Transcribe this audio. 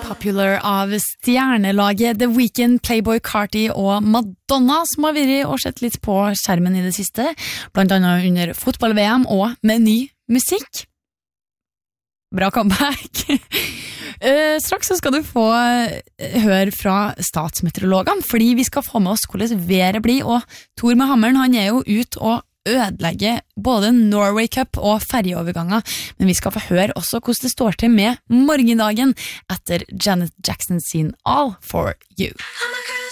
Popular av stjernelaget The Weeknd, Playboy Carti og Madonna, som har vært og sett litt på skjermen i det siste, blant annet under fotball-VM og med ny musikk. Bra comeback! Straks så skal du få høre fra statsmeteorologene, fordi vi skal få med oss hvordan været blir, og Tor med hammeren, han jo ut og ødelegge både Norway Cup og ferjeoverganger, men vi skal få høre også hvordan det står til med morgendagen etter Janet Jackson sin All For You.